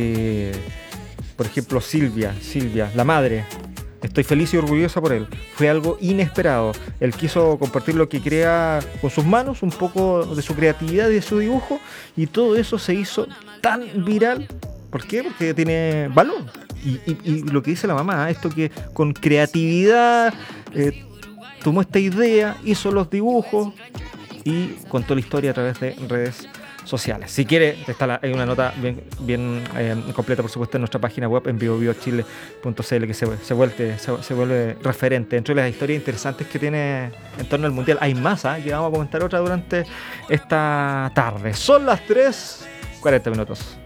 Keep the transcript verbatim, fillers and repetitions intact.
Eh, por ejemplo, Silvia, Silvia, la madre. Estoy feliz y orgullosa por él. Fue algo inesperado. Él quiso compartir lo que crea con sus manos, un poco de su creatividad y de su dibujo, y todo eso se hizo tan viral. ¿Por qué? Porque tiene valor. Y, y, y lo que dice la mamá, esto que con creatividad eh, tomó esta idea, hizo los dibujos y contó la historia a través de redes sociales. Si quiere, está la, hay una nota bien, bien eh, completa, por supuesto, en nuestra página web en vivo vivo chile punto c l, que se, se, vuelve, se, se vuelve referente. Entre las historias interesantes que tiene en torno al mundial, hay más, ¿eh? Que vamos a comentar otra durante esta tarde. Son las tres cuarenta minutos.